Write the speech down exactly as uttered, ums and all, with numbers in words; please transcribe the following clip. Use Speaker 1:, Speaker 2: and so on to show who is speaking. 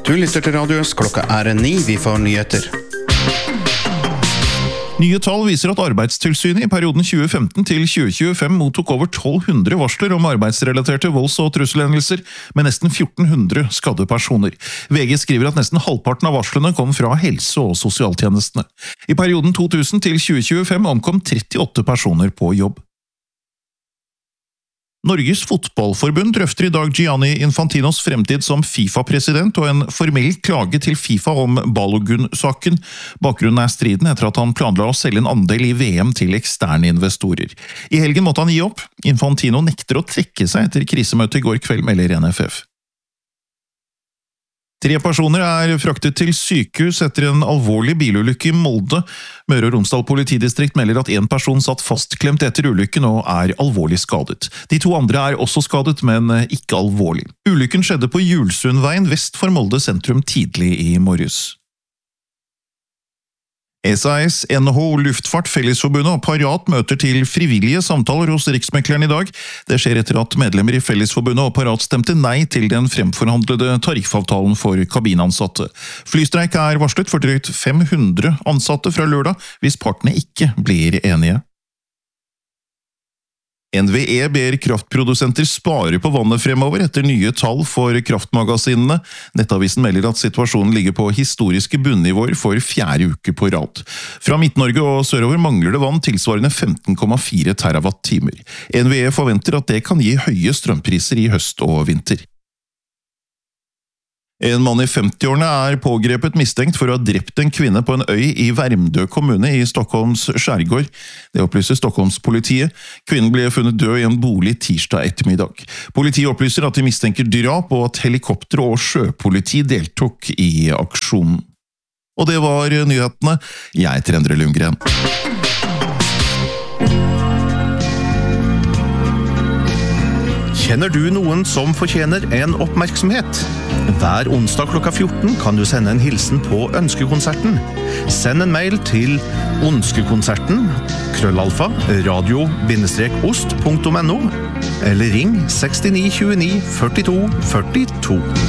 Speaker 1: Du lytter til Radios, klokka er ni, vi får nyheter.
Speaker 2: Nye tall viser at Arbeidstilsynet i perioden tjue femten til tjue tjuefem mottok over tolv hundre varsler om arbeidsrelaterte volds- og trusselhendelser, med nesten fjorten hundre skadde personer. V G skriver at nesten halvparten av varslene kom fra helse- og sosialtjenestene. I perioden to tusen til tjue tjuefem omkom trettiåtte personer på jobb. Norges fotballforbund drøfter i dag Gianni Infantinos fremtid som FIFA-president og en formell klage til FIFA om Balogun-saken. Bakgrunnen er striden etter at han planla å selge en andel i V M til eksterne investorer. I helgen måtte han gi opp. Infantino nekter å trekke seg etter krisemøtet i går kveld, melder N F F. Tre personer er fraktet til sykehus etter en alvorlig bilulykke i Molde. Møre og Romsdal politidistrikt melder at en person satt fastklemt etter ulykken og er alvorlig skadet. De to andre er også skadet, men ikke alvorlig. Ulykken skjedde på Julsundveien vest for Molde sentrum tidlig i morges. S A S, N H O Luftfart, Fellesforbundet og Parat møter til frivillige samtaler hos Riksmekleren i dag. Det skjer etter at medlemmer i Fellesforbundet og Parat stemte nei til den fremforhandlede tariffavtalen for kabinansatte. Flystreik er varslet for drøyt fem hundre ansatte fra lørdag hvis partene ikke blir enige. N V E ber kraftprodusenter spare på vannet fremover etter nye tall for kraftmagasinene. Nettavisen melder at situasjonen ligger på historiske bunnivåer for fjerde uke på rad. Fra Midt-Norge og sørover mangler det vann tilsvarende femten komma fire terawatt-timer. N V E forventer at det kan gi høye strømpriser i høst og vinter. En mann i femtiårene er pågrepet mistenkt for å ha drept en kvinne på en øy i Värmdö kommune i Stockholms skjærgård. Det opplyser Stockholmspolitiet. Kvinnen ble funnet død i en bolig tirsdag ettermiddag. Politiet opplyser at de mistenker drap og at helikopter og sjøpoliti deltok i aksjonen. Og det var nyhetene. Jeg heter Endre Lundgren.
Speaker 3: Kjenner du noen som fortjener en oppmerksomhet? Hver onsdag klokka fjorten kan du sende en hilsen på Ønskekonserten. Send en mail til ønskekonserten krøllalfa radio ost punktum no eller ring sekstini tjueni førtito førtito.